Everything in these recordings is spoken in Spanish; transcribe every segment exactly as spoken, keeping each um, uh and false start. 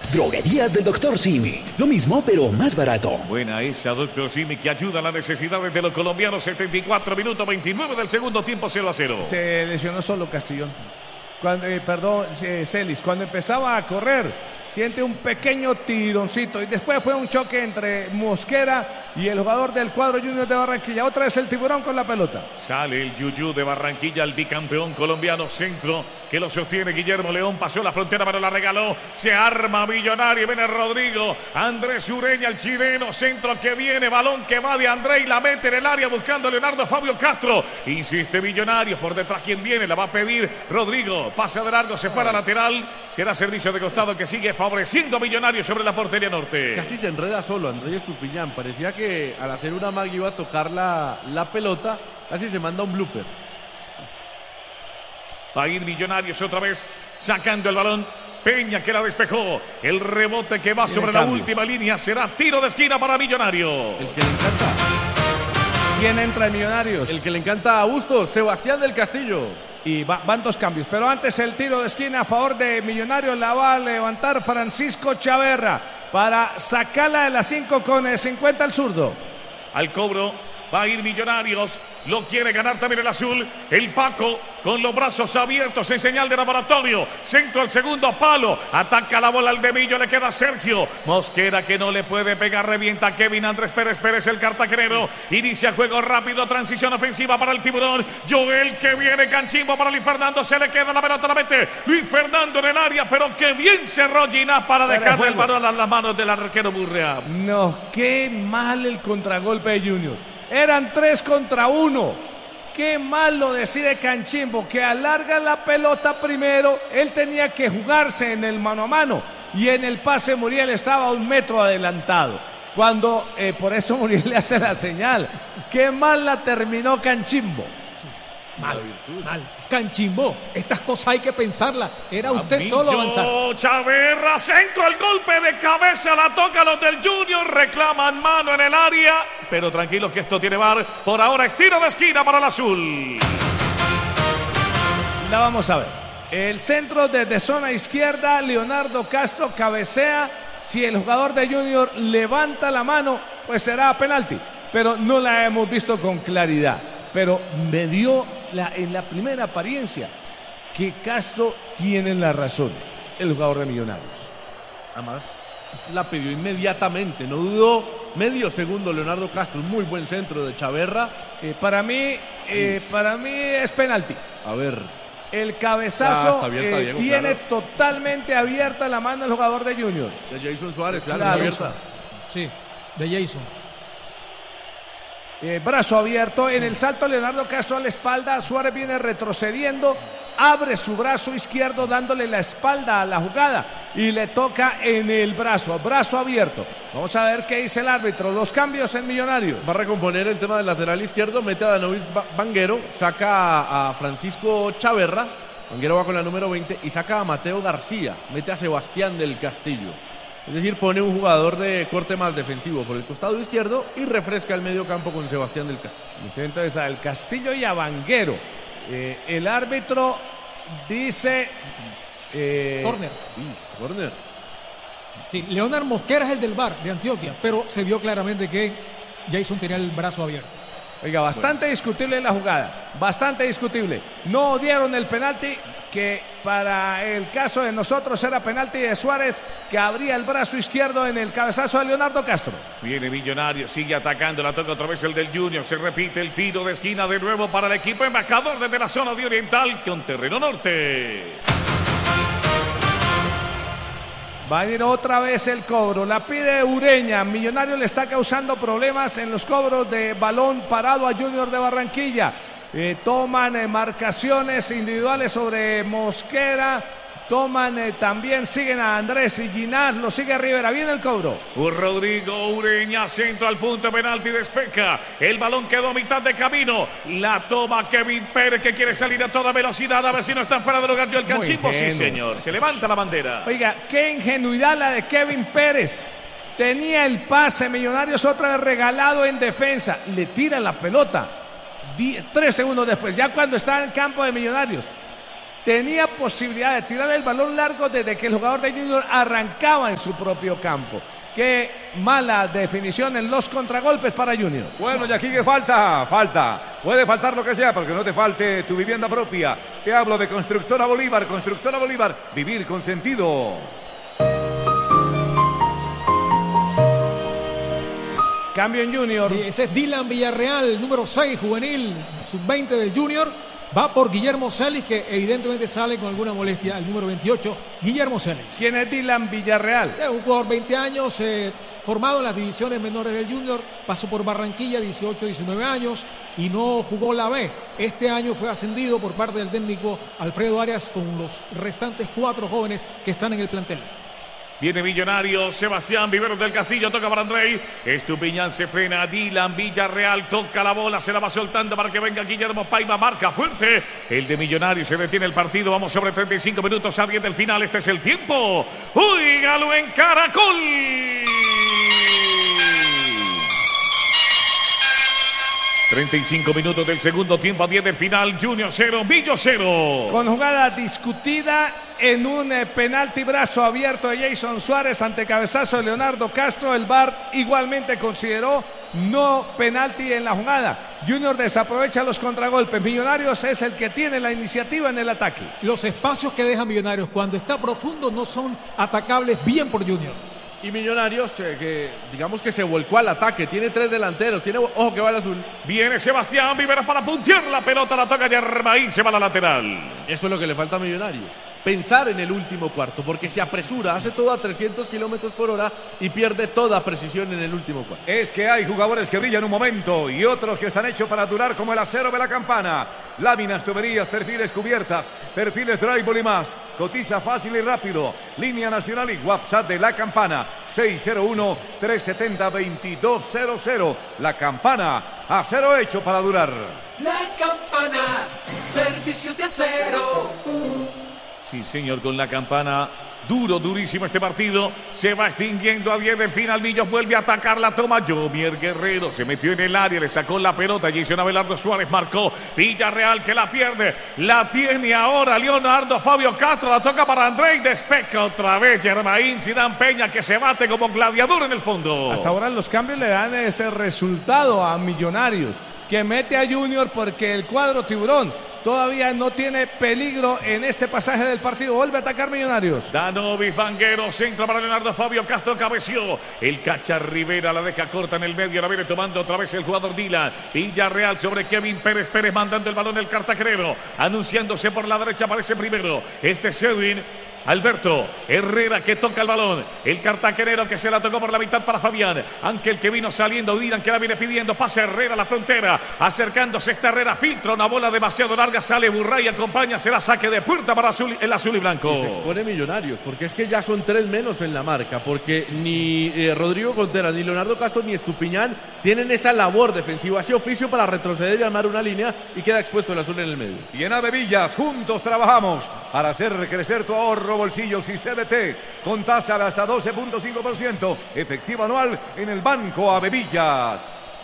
Droguerías del doctor Simi. Lo mismo, pero más barato. Buena esa, doctor Simi, que ayuda a las necesidades de los colombianos. setenta y cuatro minutos veintinueve del segundo tiempo, cero a cero. Se lesionó solo Castillón. Cuando, eh, perdón, eh, Celis. Cuando empezaba a correr, siente un pequeño tironcito. Y después fue un choque entre Mosquera y el jugador del cuadro Junior de Barranquilla. Otra vez el tiburón con la pelota. Sale el Yuyu de Barranquilla, el bicampeón colombiano. Centro que lo sostiene Guillermo León. Pasó la frontera, pero la regaló. Se arma Millonario. Viene Rodrigo. Andrés Ureña, el chileno. Centro que viene. Balón que va de André y la mete en el área buscando a Leonardo Fabio Castro. Insiste Millonario. Por detrás, ¿quién viene? La va a pedir Rodrigo. Pasa de largo. Se fue a la lateral. Será servicio de costado que sigue favoreciendo a Millonarios sobre la portería norte. Casi se enreda solo Andrés Estupiñán. Parecía que al hacer una magia iba a tocar la, la pelota. Casi se manda un blooper. Va a ir Millonarios otra vez sacando el balón. Peña que la despejó. El rebote que va Tiene sobre cambios. La última línea será tiro de esquina para Millonario. El que le encanta. ¿Quién entra en Millonarios? El que le encanta a Bustos, Sebastián del Castillo. Y va, van dos cambios, pero antes el tiro de esquina a favor de Millonarios la va a levantar Francisco Chaverra para sacarla de las cinco con cincuenta al zurdo. Al cobro va a ir Millonarios, lo quiere ganar también el azul, el Paco con los brazos abiertos en señal de laboratorio, centro al segundo palo, ataca la bola al de Millo, le queda Sergio, Mosquera que no le puede pegar, revienta Kevin Andrés Pérez Pérez el cartagenero, inicia juego rápido, transición ofensiva para el tiburón, Joel que viene, Canchimbo para Luis Fernando, se le queda la pelota, la mete Luis Fernando en el área, pero que bien cerró Gina para dejarle el balón a las manos del arquero Burrea. No, qué mal el contragolpe de Junior. Eran tres contra uno. Qué mal lo decide Canchimbo, que alarga la pelota primero. Él tenía que jugarse en el mano a mano. Y en el pase Muriel estaba un metro adelantado. Cuando, eh, por eso Muriel le hace la señal. Qué mal la terminó Canchimbo. Mal, mal. Canchimbo, estas cosas hay que pensarlas. Era usted Camillo, solo avanzar. Chaverra, centro, el golpe de cabeza, la toca los del Junior, reclaman mano en el área, pero tranquilos que esto tiene V A R. Por ahora es tiro de esquina para el azul. La vamos a ver. El centro desde zona izquierda, Leonardo Castro cabecea. Si el jugador de Junior levanta la mano, pues será penalti. Pero no la hemos visto con claridad. Pero me dio la, en la primera apariencia que Castro tiene la razón, el jugador de Millonarios. Además, la pidió inmediatamente, no dudó medio segundo Leonardo Castro, un muy buen centro de Chaverra. Eh, para mí, eh, para mí es penalti. A ver. El cabezazo ah, abierta, eh, Diego, tiene claro. totalmente abierta la mano del jugador de Junior. De Jason Suárez, claro, claro. abierta. Sí, de Jason. Eh, brazo abierto, en el salto Leonardo Castro a la espalda, Suárez viene retrocediendo, abre su brazo izquierdo dándole la espalda a la jugada y le toca en el brazo, brazo abierto. Vamos a ver qué dice el árbitro, los cambios en Millonarios. Va a recomponer el tema del lateral izquierdo, mete a Danovic Vanguero, saca a Francisco Chaverra, Vanguero va con la número veinte y saca a Mateo García, mete a Sebastián del Castillo. Es decir, pone un jugador de corte más defensivo por el costado izquierdo y refresca el medio campo con Sebastián del Castillo. Entonces al Castillo y a Vanguero. Eh, el árbitro dice... Eh, corner. Sí, corner. Sí, Leonard Mosquera es el del V A R de Antioquia, pero se vio claramente que Jason tenía el brazo abierto. Oiga, bastante bueno. discutible la jugada, bastante discutible. No dieron el penalti, que para el caso de nosotros era penalti de Suárez, que abría el brazo izquierdo en el cabezazo de Leonardo Castro. Viene Millonario, sigue atacando, la toca otra vez el del Junior, se repite el tiro de esquina de nuevo para el equipo embajador desde la zona de Oriental con terreno norte. Va a ir otra vez el cobro, la pide Ureña. Millonario le está causando problemas en los cobros de balón parado a Junior de Barranquilla. Eh, toman eh, marcaciones individuales sobre Mosquera. Toman eh, también, siguen a Andrés y Ginás, lo sigue Rivera. Viene el cobro. Rodrigo Ureña, centro al punto penalti, despeja. El balón quedó a mitad de camino. La toma Kevin Pérez, que quiere salir a toda velocidad. A ver si no están fuera de lugar. El Canchimbo, sí señor. Se levanta la bandera. Oiga, qué ingenuidad la de Kevin Pérez. Tenía el pase, Millonarios otra vez regalado en defensa. Le tira la pelota. Die, tres segundos después, ya cuando está en campo de Millonarios. tenía posibilidad de tirar el balón largo desde que el jugador de Junior arrancaba en su propio campo. Qué mala definición en los contragolpes para Junior. Bueno, y aquí que falta, falta. Puede faltar lo que sea, porque no te falte tu vivienda propia. Te hablo de Constructora Bolívar, Constructora Bolívar, vivir con sentido. Cambio en Junior. Sí, ese es Dylan Villarreal, número seis, juvenil, sub veinte del Junior. Va por Guillermo Celis, que evidentemente sale con alguna molestia, el número veintiocho, Guillermo Celis. ¿Quién es Dylan Villarreal? Es un jugador veinte años, eh, formado en las divisiones menores del Junior, pasó por Barranquilla, dieciocho, diecinueve años, y no jugó la B. Este año fue ascendido por parte del técnico Alfredo Arias con los restantes cuatro jóvenes que están en el plantel. Viene Millonario, Sebastián Viveros del Castillo, toca para Andrei. Estupiñán se frena, Dylan Villarreal toca la bola, se la va soltando para que venga Guillermo Paiva, marca fuerte. El de Millonario, se detiene el partido, vamos sobre treinta y cinco minutos a diez del final, este es el tiempo. ¡Óigalo en Caracol! treinta y cinco minutos del segundo tiempo a diez del final, Junior cero, Millo cero. Con jugada discutida en un eh, penalti brazo abierto de Jason Suárez ante cabezazo de Leonardo Castro, el V A R igualmente consideró no penalti en la jugada. Junior desaprovecha los contragolpes. Millonarios es el que tiene la iniciativa en el ataque. Los espacios que dejan Millonarios cuando está profundo no son atacables bien por Junior. Y Millonarios, eh, que digamos que se volcó al ataque, tiene tres delanteros, tiene, ojo que va el azul. Viene Sebastián Viveros para puntear la pelota, la toca Yermaín, se va a la lateral. Eso es lo que le falta a Millonarios, pensar en el último cuarto, porque se apresura, hace todo a trescientos kilómetros por hora y pierde toda precisión en el último cuarto. Es que hay jugadores que brillan un momento y otros que están hechos para durar como el acero de la campana. Láminas, tuberías, perfiles cubiertas, perfiles drywall y más. Cotiza fácil y rápido. Línea nacional y WhatsApp de La Campana. seis cero uno, tres siete cero, dos dos cero cero. La Campana, acero hecho para durar. La Campana, servicio de acero. Sí, señor, con La Campana. Duro, durísimo este partido. Se va extinguiendo a diez del final. Millos vuelve a atacar. La toma Jomier Guerrero. Se metió en el área. Le sacó la pelota. Jason Abelardo Suárez marcó. Villarreal que la pierde. La tiene ahora Leonardo Fabio Castro. La toca para Andrei. Despeja otra vez Germain Zidane Peña, que se bate como gladiador en el fondo. Hasta ahora los cambios le dan ese resultado a Millonarios, que mete a Junior porque el cuadro tiburón todavía no tiene peligro en este pasaje del partido. Vuelve a atacar Millonarios. Danovis Vanguero, centro para Leonardo Fabio Castro, cabeció. El Cacha Rivera la deja corta en el medio. La viene tomando otra vez el jugador Dylan. Villarreal sobre Kevin Pérez. Pérez mandando el balón el cartagenero. Anunciándose por la derecha, aparece primero. Este es Edwin Alberto Herrera, que toca el balón. El cartagenero que se la tocó por la mitad para Fabián. Ángel que vino saliendo. Dylan que la viene pidiendo. Pasa Herrera a la frontera. Acercándose esta Herrera. Filtra una bola demasiado larga. Sale Burray. Acompaña. Será saque de puerta para azul, el azul y blanco. Y se expone Millonarios. Porque es que ya son tres menos en la marca. Porque ni eh, Rodrigo Contreras, ni Leonardo Castro, ni Estupiñán tienen esa labor defensiva, ese oficio para retroceder y armar una línea. Y queda expuesto el azul en el medio. Y en Avevillas, juntos trabajamos para hacer crecer tu ahorro, bolsillos y C B T con tasa de hasta doce punto cinco por ciento efectivo anual en el Banco Avevillas.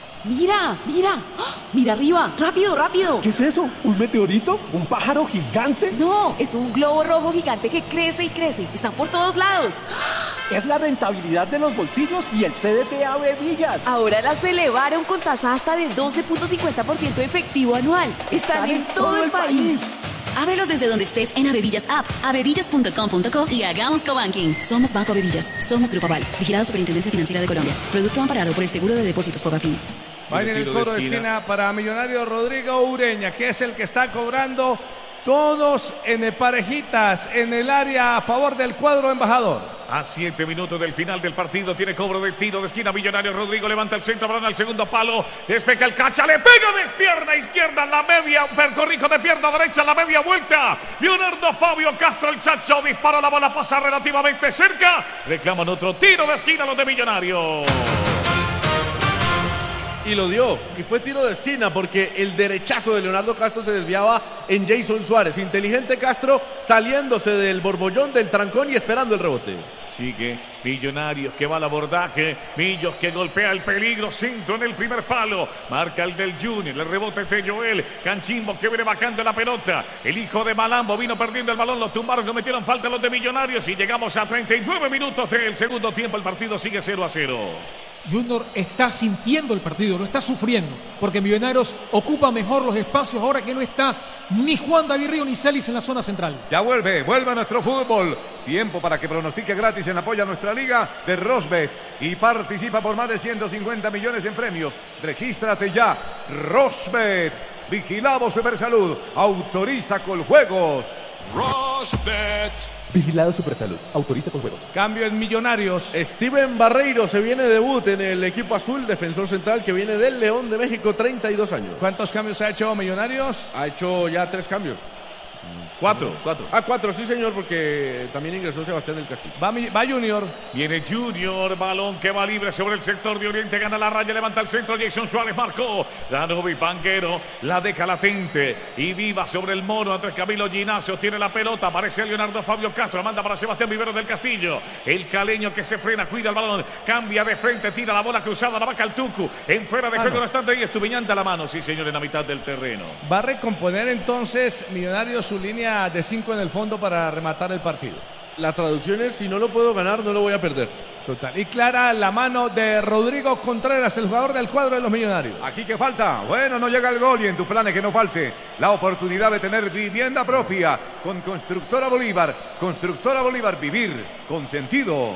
Mira, mira, ¡oh! Mira arriba, rápido, rápido. ¿Qué es eso? ¿Un meteorito? ¿Un pájaro gigante? No, es un globo rojo gigante que crece y crece. Están por todos lados. Es la rentabilidad de los bolsillos y el C D T Avevillas. Ahora las elevaron con tasa hasta de doce punto cincuenta por ciento efectivo anual. Están, Están en, en todo, todo el país. país. Ábrelos desde donde estés en Avevillas App, avevillas punto com punto co y hagamos cobanking. Somos Banco Avevillas, somos Grupo Aval, vigilado Superintendencia Financiera de Colombia. Producto amparado por el Seguro de Depósitos Fogafín. Va en el cobro de esquina para Millonario Rodrigo Ureña, que es el que está cobrando. Todos en parejitas en el área a favor del cuadro embajador. A siete minutos del final del partido tiene cobro de tiro de esquina. Millonario Rodrigo levanta el centro, balón al segundo palo. Despeja el Cacha, le pega de pierna izquierda en la media. Percorrijo de pierna derecha en la media vuelta. Leonardo Fabio Castro, el Chacho, dispara, la bola pasa relativamente cerca. Reclaman otro tiro de esquina los de Millonarios. y lo dio. Y fue tiro de esquina porque el derechazo de Leonardo Castro se desviaba en Jason Suárez. Inteligente Castro saliéndose del borbollón, del trancón y esperando el rebote. Sigue Millonarios que va al abordaje. Millos que golpea el peligro. Cinto en el primer palo. Marca el del Junior. El rebote de Joel. Canchimbo que viene bajando la pelota. El hijo de Malambo vino perdiendo el balón. Lo tumbaron, cometieron falta los de Millonarios. Y llegamos a treinta y nueve minutos del segundo tiempo. El partido sigue cero a cero. Junior está sintiendo el partido, lo está sufriendo, porque Millonarios ocupa mejor los espacios ahora que no está ni Juan David Río ni Celis en la zona central. Ya vuelve, vuelve a nuestro fútbol. Tiempo para que pronostique gratis en apoyo a nuestra liga de Rosbet y participa por más de ciento cincuenta millones en premios. Regístrate ya, Rosbet. Vigilado Supersalud, autoriza con juegos. Rosbet. Vigilado Supersalud, autoriza con juegos. Cambio en Millonarios. Steven Barreiro se viene debut en el equipo azul, defensor central que viene del León de México, treinta y dos años. ¿Cuántos cambios ha hecho Millonarios? Ha hecho ya tres cambios. Cuatro, cuatro. Ah, cuatro, sí señor, porque también ingresó Sebastián del Castillo. Va, va Junior. Viene Junior, balón que va libre sobre el sector de Oriente, gana la raya, levanta el centro, Jason Suárez marcó. Danovi Banguero la deja latente y viva sobre el mono. Andrés Camilo Ginacio tiene la pelota, aparece Leonardo Fabio Castro, manda para Sebastián Vivero del Castillo. El caleño que se frena, cuida el balón, cambia de frente, tira la bola cruzada, la vaca al Tucu. En fuera de ah, juego no. no está y Estupiñán a la mano, sí señor, en la mitad del terreno. Va a recomponer entonces Millonarios su línea de cinco en el fondo para rematar el partido. La traducción es, si no lo puedo ganar, no lo voy a perder. Total. Y clara la mano de Rodrigo Contreras, el jugador del cuadro de los Millonarios. Aquí que falta. Bueno, no llega el gol y en tu plan es que no falte la oportunidad de tener vivienda propia con Constructora Bolívar. Constructora Bolívar, vivir con sentido.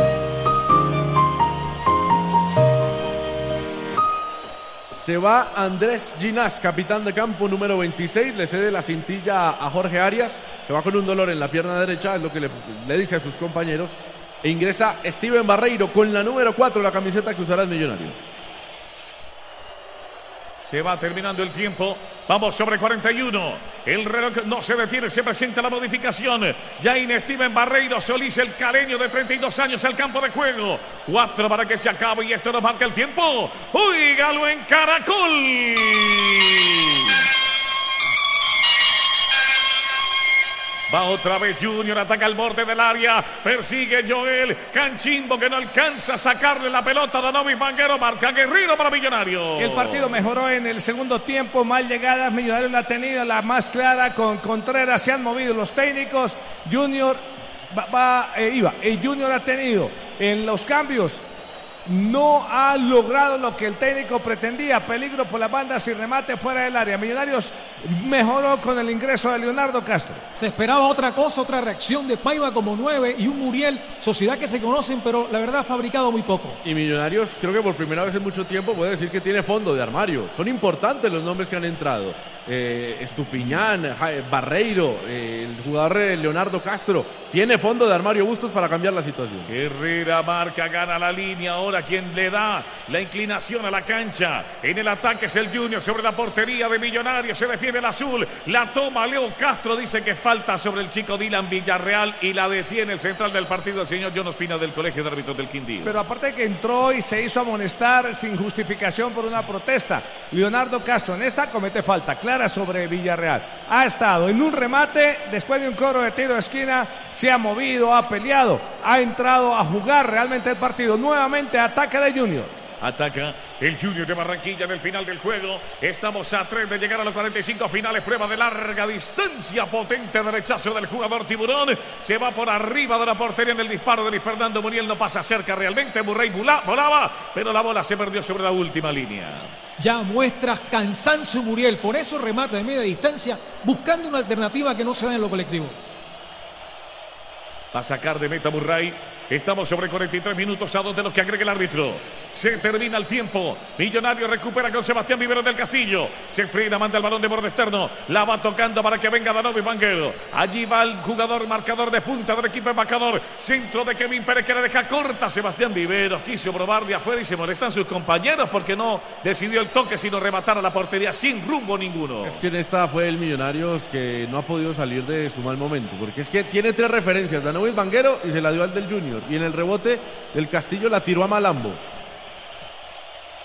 Se va Andrés Ginás, capitán de campo número veintiséis, le cede la cintilla a Jorge Arias, se va con un dolor en la pierna derecha, es lo que le, le dice a sus compañeros, e ingresa Steven Barreiro con la número cuatro, la camiseta que usará el Millonarios. Se va terminando el tiempo. Vamos sobre cuarenta y uno. El reloj no se detiene. Se presenta la modificación. Ya en Steven Barreiro Solís, el caleño de treinta y dos años al campo de juego. Cuatro para que se acabe y esto nos marca el tiempo. Oígalo en Caracol. Va otra vez Junior, ataca al borde del área, persigue Joel, Canchimbo que no alcanza a sacarle la pelota a Danovi Banguero, marca Guerrero para Millonarios. El partido mejoró en el segundo tiempo, mal llegadas, Millonarios la ha tenido, la más clara con Contreras, se han movido los técnicos, Junior va, va eh, iba, el Junior ha tenido en los cambios. No ha logrado lo que el técnico pretendía, peligro por las bandas y remate fuera del área. Millonarios mejoró con el ingreso de Leonardo Castro. Se esperaba otra cosa, otra reacción de Paiva como nueve y un Muriel, sociedad que se conocen, pero la verdad ha fabricado muy poco. Y Millonarios, creo que por primera vez en mucho tiempo puede decir que tiene fondo de armario. Son importantes los nombres que han entrado. Eh, Estupiñán, Barreiro, eh, el jugador Leonardo Castro. Tiene fondo de armario Bustos para cambiar la situación. Herrera marca, gana la línea. Ahora quien le da la inclinación a la cancha. En el ataque es el Junior sobre la portería de Millonarios. Se defiende el azul. La toma Leo Castro. Dice que falta sobre el chico Dylan Villarreal y la detiene el central del partido, el señor John Ospina del Colegio de Árbitros del Quindío. Pero aparte de que entró y se hizo amonestar sin justificación por una protesta, Leonardo Castro en esta comete falta clara sobre Villarreal. Ha estado en un remate, después de un coro de tiro de esquina, se ha movido, ha peleado, ha entrado a jugar realmente el partido. Nuevamente ataque de Junior. Ataca el Junior de Barranquilla en el final del juego. Estamos a tres de llegar a los cuarenta y cinco finales. Prueba de larga distancia. Potente derechazo del jugador Tiburón. Se va por arriba de la portería en el disparo de Luis Fernando Muriel. No pasa cerca realmente. Murray volaba, pero la bola se perdió sobre la última línea. Ya muestras cansancio Muriel. Por eso remata de media distancia, buscando una alternativa que no se da en lo colectivo. Va a sacar de meta Murray. Estamos sobre cuarenta y tres minutos a dos de los que agrega el árbitro. Se termina el tiempo. Millonario recupera con Sebastián Vivero del Castillo. Se frena, manda el balón de borde externo. La va tocando para que venga Danovi Banguero. Allí va el jugador marcador de punta del equipo embajador. Centro de Kevin Pérez que la deja corta. Sebastián Vivero quiso probar de afuera y se molestan sus compañeros porque no decidió el toque sino rematar a la portería sin rumbo ninguno. Es que en esta fue el Millonarios que no ha podido salir de su mal momento. Porque es que tiene tres referencias. Danovi Banguero y se la dio al del Junior. Y en el rebote, el Castillo la tiró a Malambo.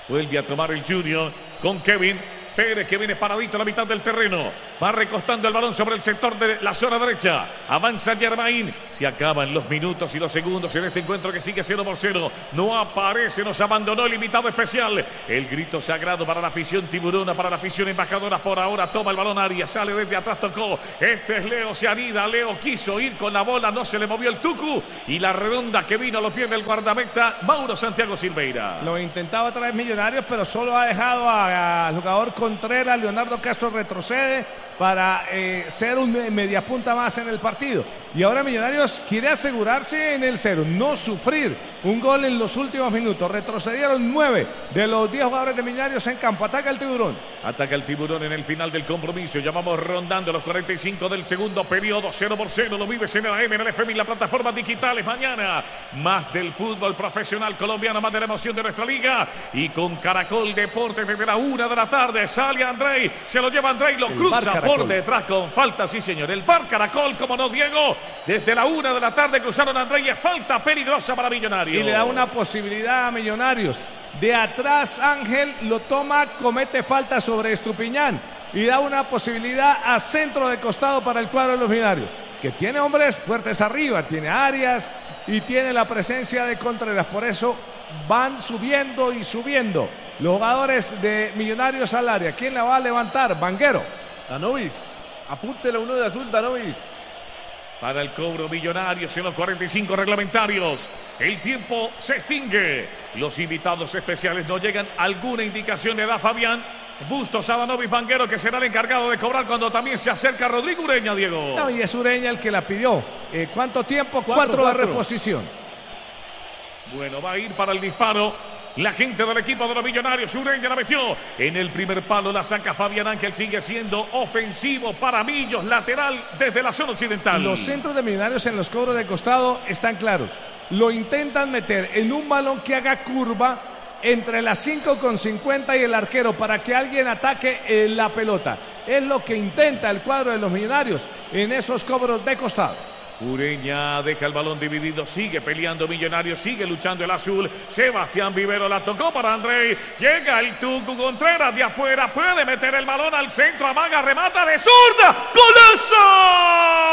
Vuelve a tomar el Junior con Kevin Pérez, que viene paradito a la mitad del terreno. Va recostando el balón sobre el sector de la zona derecha. Avanza Germain. Se acaban los minutos y los segundos en este encuentro que sigue cero por cero. No aparece, nos abandonó el invitado especial. El grito sagrado para la afición tiburona, para la afición embajadora. Por ahora toma el balón Arias, sale desde atrás, tocó. Este es Leo, se anida. Leo quiso ir con la bola, no se le movió el tucu. Y la redonda que vino lo pierde el guardameta Mauro Santiago Silveira. Lo intentaba traer Millonarios, pero solo ha dejado al jugador Contreras. Leonardo Castro retrocede para eh, ser un mediapunta más en el partido. Y ahora Millonarios quiere asegurarse en el cero, no sufrir un gol en los últimos minutos. Retrocedieron nueve de los diez jugadores de Millonarios en campo. Ataca el Tiburón. Ataca el Tiburón en el final del compromiso. Ya vamos rondando los cuarenta y cinco del segundo periodo. cero por cero. Lo vives en la M, en el F M y las plataformas digitales. Mañana más del fútbol profesional colombiano, más de la emoción de nuestra liga. Y con Caracol Deportes desde la una de la tarde. Sale Andrei, se lo lleva Andrei, lo El cruza por detrás con falta, sí señor. El Bar Caracol, como no, Diego. Desde la una de la tarde cruzaron a Andrei. Es falta peligrosa para Millonarios. Y le da una posibilidad a Millonarios. De atrás Ángel lo toma, comete falta sobre Estupiñán. Y da una posibilidad a centro de costado para el cuadro de los Millonarios. Que tiene hombres fuertes arriba. Tiene Arias y tiene la presencia de Contreras. Por eso van subiendo y subiendo los jugadores de Millonarios al área. ¿Quién la va a levantar? Vanguero. Danovis. Apúntele a uno de azul, Danovis. Para el cobro Millonarios en los cuarenta y cinco reglamentarios. El tiempo se extingue. Los invitados especiales no llegan. ¿Alguna indicación le da Fabián Bustos a Danovis Vanguero, que será el encargado de cobrar cuando también se acerca Rodrigo Ureña, Diego? No, y es Ureña el que la pidió. Eh, ¿Cuánto tiempo? Cuatro, cuatro, cuatro de reposición. Bueno, va a ir para el disparo la gente del equipo de los Millonarios. Ureña la metió en el primer palo, la saca Fabián Ángel. Sigue siendo ofensivo para Millos, lateral desde la zona occidental. Los centros de Millonarios en los cobros de costado están claros. Lo intentan meter en un balón que haga curva entre las cinco con cincuenta y el arquero para que alguien ataque eh, la pelota. Es lo que intenta el cuadro de los Millonarios en esos cobros de costado. Ureña deja el balón dividido, sigue peleando Millonarios, sigue luchando el azul. Sebastián Vivero la tocó para Andrei. Llega el Tucu Contreras de afuera, puede meter el balón al centro, amaga, remata de zurda. ¡Golazo!